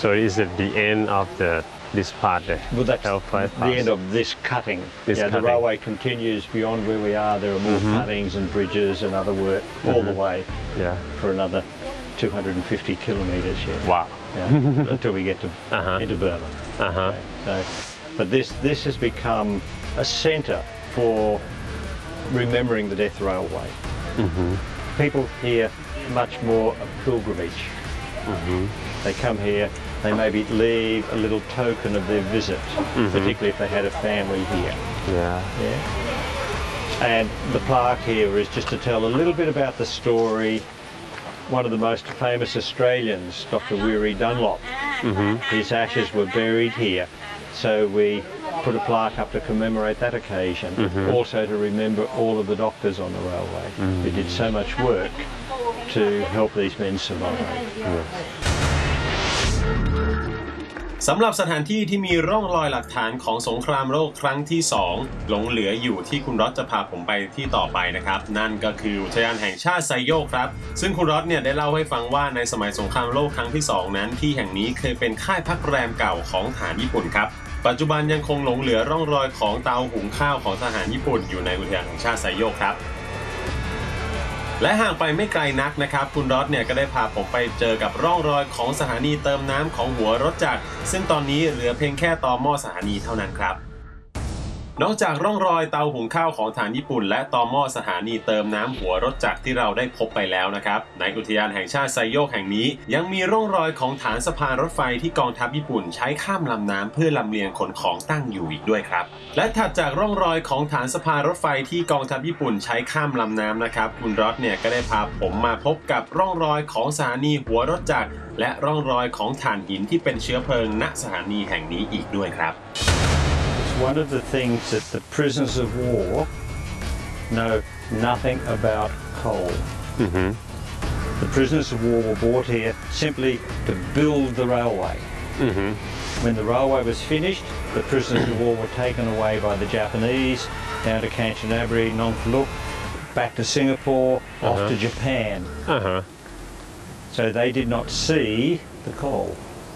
So is it the end of this part? Well, that's the end of this cutting. The railway continues beyond where we are. There are more cuttings and bridges and other work all the way for another 250 kilometres yet. Wow. Until we get to into Burma. Okay, but this has become a centre for remembering the Death Railway. People here much more a pilgrimage. They come here, they maybe leave a little token of their visit, particularly if they had a family here. And the plaque here is just to tell a little bit about the story. One of the most famous Australians, Dr. Weary Dunlop, his ashes were buried here. So we put a plaque up to commemorate that occasion, also to remember all of the doctors on the railway who did so much work to help these men survive. สำหรับสถานที่ที่มีร่องรอยหลักฐานของสงครามโลกครั้งที่2หลงเหลืออยู่ที่คุณรอดจะพาผมไปที่ต่อไปนะครับนั่นก็คืออุทยานแห่งชาติไซโยกครับซึ่งคุณรอดเนี่ยได้เล่าให้ฟังว่าในสมัยสงครามโลกครั้งที่2นั้นที่แห่งนี้เคยเป็นค่ายพักแรมเก่าของทหารญี่ปุ่นครับปัจจุบันยังคงหลงเหลือร่องรอยของเตาหุงข้าวของทหารญี่ปุ่นอยู่ในอุทยานแห่งชาติไซโยกครับและห่างไปไม่ไกลนักนะครับคุณรอดเนี่ยก็ได้พาผมไปเจอกับร่องรอยของสถานีเติมน้ำของหัวรถจักรซึ่งตอนนี้เหลือเพียงแค่ตอหม้อสถานีเท่านั้นครับนอกจากร่องรอยเตาหุงข้าวของทหารญี่ปุ่นและตอหม้อสถานีเติมน้ำหัวรถจักรที่เราได้พบไปแล้วนะครับในอุทยานแห่งชาติไซโยกแห่งนี้ยังมีร่องรอยของฐานสะพานรถไฟที่กองทัพญี่ปุ่นใช้ข้ามลำน้ำเพื่อลำเลียงขนของตั้งอยู่อีกด้วยครับและถัดจากร่องรอยของฐานสะพานรถไฟที่กองทัพญี่ปุ่นใช้ข้ามลำน้ำนะครับคุณรอดเนี่ยก็ได้พาผมมาพบกับร่องรอยของสถานีหัวรถจักรและร่องรอยของถ่านหินที่เป็นเชื้อเพลิงณสถานีแห่งนี้อีกด้วยครับ One of the things that the prisoners of war know nothing about coal. The prisoners of war were brought here simply to build the railway. When the railway was finished, the prisoners of war were taken away by the Japanese down to Kanchanaburi, Nongphaluk, back to Singapore, off to Japan. So they did not see the coal.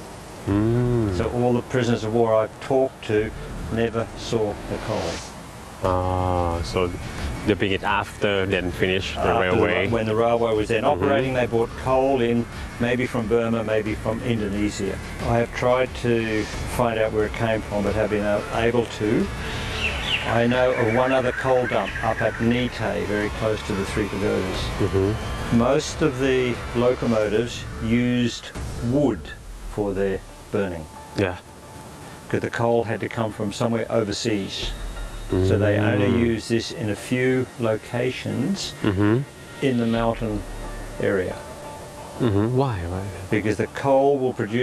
So all the prisoners of war I've talked to never saw the coal. So they bring it after then finish the railway. When the railway was then operating, they brought coal in, maybe from Burma, maybe from Indonesia. I have tried to find out where it came from, but have been able to. I know of one other coal dump up at Nite, very close to the Three Pagodas. Most of the locomotives used wood for their burning. Because the coal had to come from somewhere overseas. So they only use this in a few locations in the mountain area. Why? Because the coal will produce